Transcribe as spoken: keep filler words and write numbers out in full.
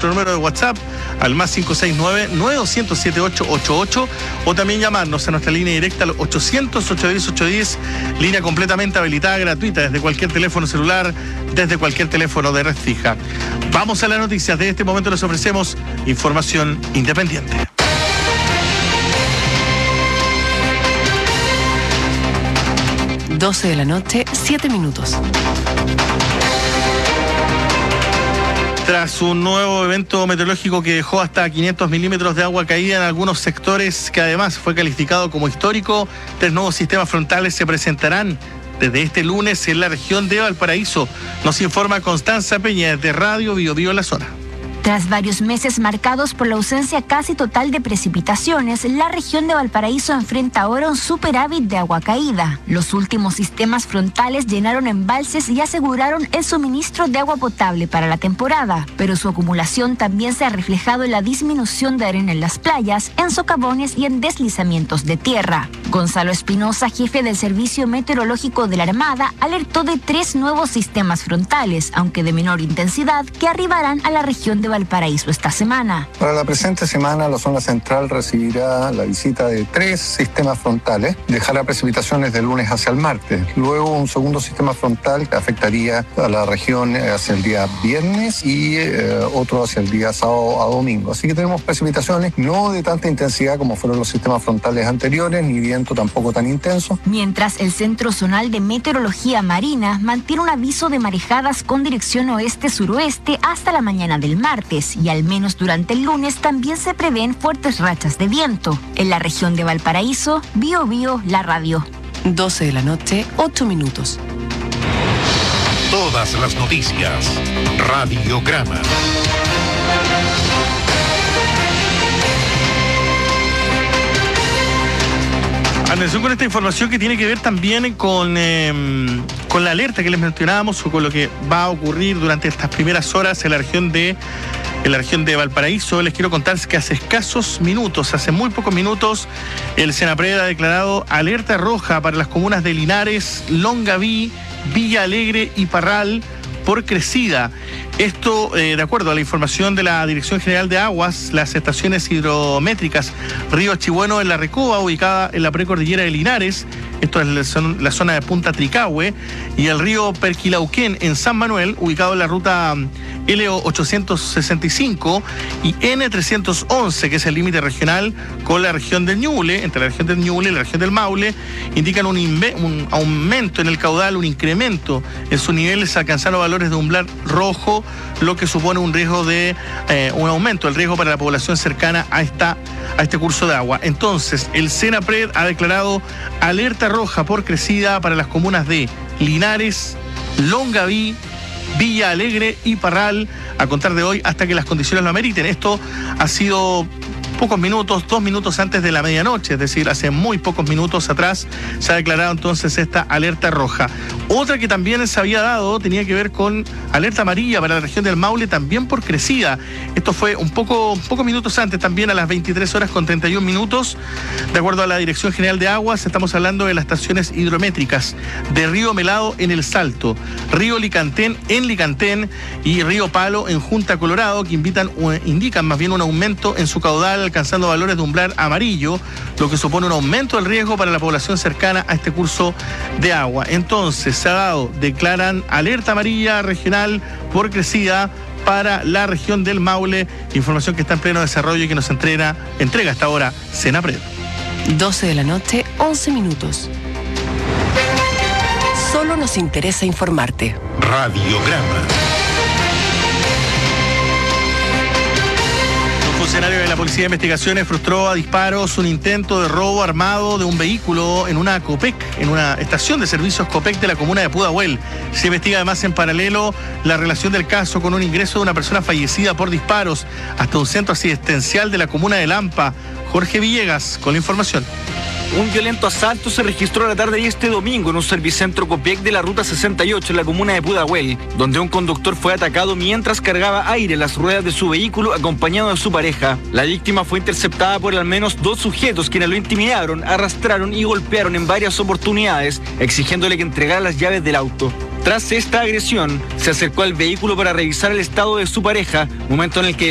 nuestro número de WhatsApp al más cinco seis nueve, nueve dos cero siete ocho ocho ocho o también llamarnos a nuestra línea directa al ochocientos, ochocientos diez, ochocientos diez, línea completamente habilitada, gratuita, desde cualquier teléfono celular, desde cualquier teléfono de red fija. Vamos a las noticias. De este momento les ofrecemos información independiente. doce de la noche, siete minutos. Tras un nuevo evento meteorológico que dejó hasta quinientos milímetros de agua caída en algunos sectores, que además fue calificado como histórico, tres nuevos sistemas frontales se presentarán desde este lunes en la región de Valparaíso. Nos informa Constanza Peña de Radio Bio Bio La Zona. Tras varios meses marcados por la ausencia casi total de precipitaciones, la región de Valparaíso enfrenta ahora un superávit de agua caída. Los últimos sistemas frontales llenaron embalses y aseguraron el suministro de agua potable para la temporada, pero su acumulación también se ha reflejado en la disminución de arena en las playas, en socavones y en deslizamientos de tierra. Gonzalo Espinosa, jefe del Servicio Meteorológico de la Armada, alertó de tres nuevos sistemas frontales, aunque de menor intensidad, que arribarán a la región de Valparaíso esta semana. Para la presente semana, la zona central recibirá la visita de tres sistemas frontales. Dejará precipitaciones de lunes hacia el martes. Luego, un segundo sistema frontal que afectaría a la región hacia el día viernes y eh, otro hacia el día sábado a domingo. Así que tenemos precipitaciones no de tanta intensidad como fueron los sistemas frontales anteriores, ni viento tampoco tan intenso. Mientras el Centro Zonal de Meteorología Marina mantiene un aviso de marejadas con dirección oeste-suroeste hasta la mañana del martes. Y al menos durante el lunes también se prevén fuertes rachas de viento. En la región de Valparaíso, Bio Bio La Radio. doce de la noche, ocho minutos. Todas las noticias. Radiograma. Atención con esta información que tiene que ver también con, eh, con la alerta que les mencionábamos o con lo que va a ocurrir durante estas primeras horas en la región de, en la región de Valparaíso. Les quiero contar que hace escasos minutos, hace muy pocos minutos, el Senapred ha declarado alerta roja para las comunas de Linares, Longaví, Villa Alegre y Parral por crecida. Esto, eh, de acuerdo a la información de la Dirección General de Aguas, las estaciones hidrométricas Río Chibueno en la Recoba, ubicada en la precordillera de Linares, esto es la zona de Punta Tricahue, y el río Perquilauquén en San Manuel, ubicado en la ruta L ochocientos sesenta y cinco y N trescientos once, que es el límite regional con la región del Ñuble, entre la región del Ñuble y la región del Maule, indican un, inve- un aumento en el caudal, un incremento en sus niveles, alcanzando valores de umbral rojo, lo que supone un riesgo de eh, un aumento del riesgo para la población cercana a esta a este curso de agua. Entonces, el Senapred ha declarado alerta roja por crecida para las comunas de Linares, Longaví, Villa Alegre y Parral a contar de hoy hasta que las condiciones lo ameriten. Esto ha sido pocos minutos, dos minutos antes de la medianoche, es decir, hace muy pocos minutos atrás se ha declarado entonces esta alerta roja. Otra que también se había dado tenía que ver con alerta amarilla para la región del Maule, también por crecida. Esto fue un poco, pocos minutos antes, también a las veintitrés horas con treinta y un minutos. De acuerdo a la Dirección General de Aguas, estamos hablando de las estaciones hidrométricas de Río Melado en El Salto, Río Licantén en Licantén y Río Palo en Junta Colorado, que invitan, indican más bien un aumento en su caudal, alcanzando valores de umbral amarillo, lo que supone un aumento del riesgo para la población cercana a este curso de agua. Entonces, se ha dado, declaran alerta amarilla regional por crecida para la región del Maule, información que está en pleno desarrollo y que nos entrega, entrega hasta ahora Senapred. doce de la noche, once minutos. Solo nos interesa informarte. Radiograma. Un funcionario de la Policía de Investigaciones frustró a disparos un intento de robo armado de un vehículo en una COPEC, en una estación de servicios COPEC de la comuna de Pudahuel. Se investiga además en paralelo la relación del caso con un ingreso de una persona fallecida por disparos hasta un centro asistencial de la comuna de Lampa. Jorge Villegas con la información. Un violento asalto se registró la tarde de este domingo en un servicentro COPEC de la ruta sesenta y ocho en la comuna de Pudahuel, donde un conductor fue atacado mientras cargaba aire en las ruedas de su vehículo acompañado de su pareja. La víctima fue interceptada por al menos dos sujetos quienes lo intimidaron, arrastraron y golpearon en varias oportunidades, exigiéndole que entregara las llaves del auto. Tras esta agresión, se acercó al vehículo para revisar el estado de su pareja, momento en el que